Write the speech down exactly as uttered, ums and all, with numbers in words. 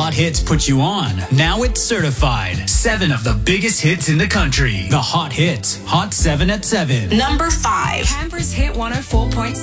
Hot Hits put you on. Now it's certified. Seven of the biggest hits in the country. The Hot Hits. Hot seven at seven. Number five. Canberra's Hit one oh four point